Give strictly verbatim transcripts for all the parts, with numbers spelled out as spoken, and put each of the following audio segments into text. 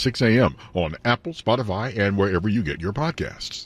six a.m. on Apple, Spotify, and wherever you get your podcasts.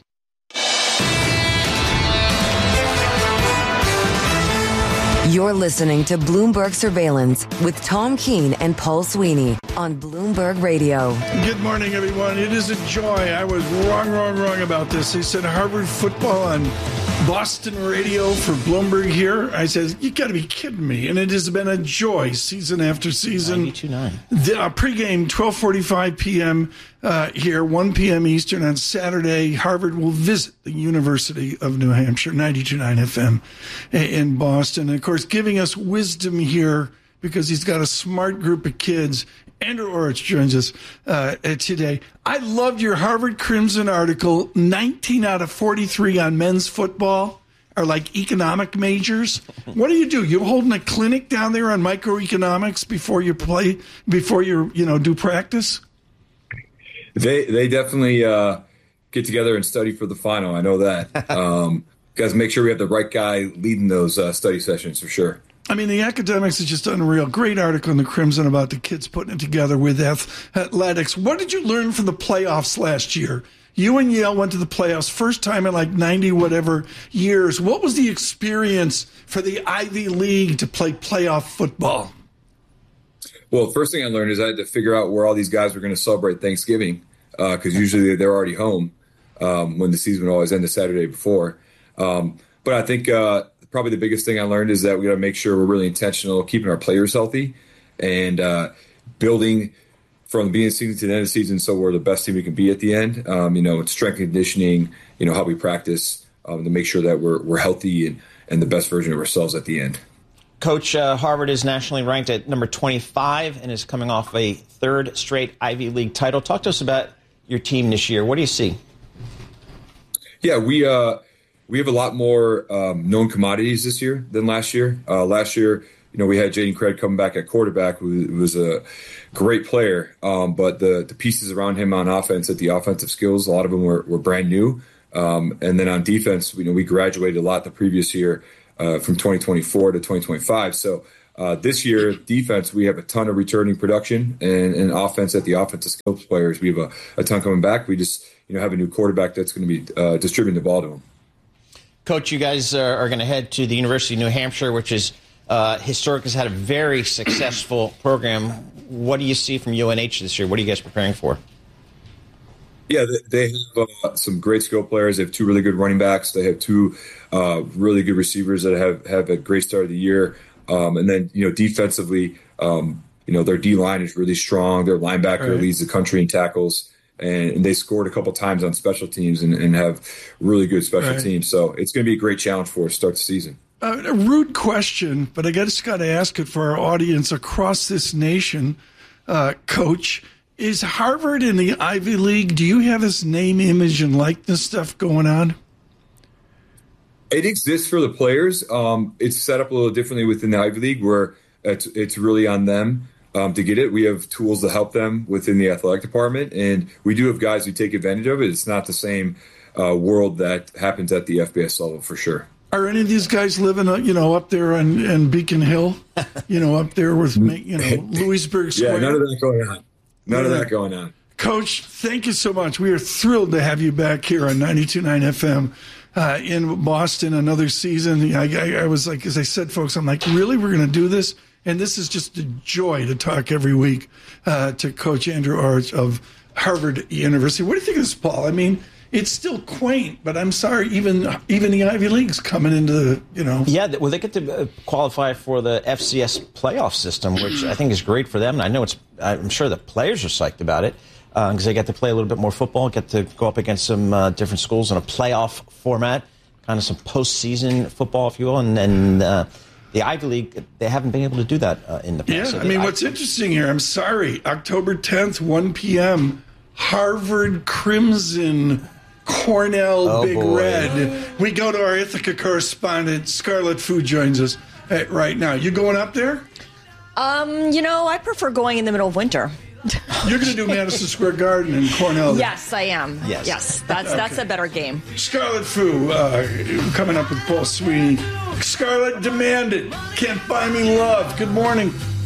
You're listening to Bloomberg Surveillance with Tom Keene and Paul Sweeney on Bloomberg Radio. Good morning, everyone. It is a joy. I was wrong, wrong, wrong about this. They said Harvard football on Boston radio for Bloomberg here. I said, you got to be kidding me. And it has been a joy season after season. ninety-two point nine. The uh, pregame, twelve forty-five p.m. Uh, here, one p.m. Eastern on Saturday. Harvard will visit the University of New Hampshire, ninety-two point nine F M in Boston. And, of course, giving us wisdom here because he's got a smart group of kids. Andrew Orich joins us uh, today. I loved your Harvard Crimson article. nineteen out of forty-three on men's football are like economic majors. What do you do? You holding a clinic down there on microeconomics before you play, before you you know do practice? They they definitely uh, get together and study for the final. I know that. Um, guys, make sure we have the right guy leading those uh, study sessions for sure. I mean, the academics is just unreal. Great article in the Crimson about the kids putting it together with athletics. What did you learn from the playoffs last year? You and Yale went to the playoffs, first time in like ninety whatever years. What was the experience for the Ivy League to play playoff football? Well, first thing I learned is I had to figure out where all these guys were going to celebrate Thanksgiving because uh, usually they're already home um, when the season would always end the Saturday before. Um, but I think uh, probably the biggest thing I learned is that we got to make sure we're really intentional, keeping our players healthy and uh, building from the beginning of the season to the end of the season so we're the best team we can be at the end. Um, you know, it's strength conditioning, you know, how we practice um, to make sure that we're we're healthy and, and the best version of ourselves at the end. Coach, uh, Harvard is nationally ranked at number twenty-five and is coming off a third straight Ivy League title. Talk to us about your team this year. What do you see? Yeah, we uh, we have a lot more um, known commodities this year than last year. Uh, last year, you know, we had Jaden Craig coming back at quarterback, who was a great player, um, but the, the pieces around him on offense, at the offensive skills, a lot of them were, were brand new. Um, and then on defense, you know, we graduated a lot the previous year uh, from twenty twenty-four to twenty twenty-five. So uh, this year, defense, we have a ton of returning production, and, and offense at the offensive skills players, we have a, a ton coming back. We just, you know, have a new quarterback that's going to be uh, distributing the ball to them. Coach, you guys are, are going to head to the University of New Hampshire, which is uh, historic, has had a very successful program. What do you see from U N H this year? What are you guys preparing for? Yeah, they have uh, some great skill players. They have two really good running backs. They have two uh, really good receivers that have, have a great start of the year. Um, and then, you know, defensively, um, you know, their D-line is really strong. Their linebacker right. leads the country in tackles. And, and they scored a couple times on special teams and, and have really good special right. teams. So it's going to be a great challenge for us to start the season. Uh, a rude question, but I just got to ask it for our audience across this nation, uh, Coach. Is Harvard in the Ivy League? Do you have this name, image, and likeness stuff going on? It exists for the players. Um, it's set up a little differently within the Ivy League, where it's it's really on them um, to get it. We have tools to help them within the athletic department, and we do have guys who take advantage of it. It's not the same uh, world that happens at the F B S level, for sure. Are any of these guys living, you know, up there on, on Beacon Hill? You know, up there with, you know, Louisburg Square? Yeah, none of that going on. None of that going on. Coach, thank you so much. We are thrilled to have you back here on ninety-two point nine F M uh, in Boston, another season. I, I, I was like, as I said, folks, I'm like, really? We're going to do this? And this is just a joy to talk every week uh, to Coach Andrew Orich of Harvard University. What do you think of this, Paul? I mean, it's still quaint, but I'm sorry, even even the Ivy League's coming into the, you know. Yeah, well, they get to qualify for the F C S playoff system, which I think is great for them. And I know it's, I'm sure the players are psyched about it because uh, they get to play a little bit more football, get to go up against some uh, different schools in a playoff format, kind of some postseason football, if you will. And then uh, the Ivy League, they haven't been able to do that uh, in the past. Yeah, so I mean, I, what's interesting here, I'm sorry, October tenth, one p.m., Harvard Crimson, Cornell oh, Big boy. Red. We go to our Ithaca correspondent, Scarlett Fu joins us right now. You going up there? Um, you know, I prefer going in the middle of winter. You're going to do Madison Square Garden in Cornell. Yes, I am. Yes, yes that's okay. That's a better game. Scarlett Fu uh, coming up with Paul Sweeney. Scarlett, demand it. Can't buy me love. Good morning.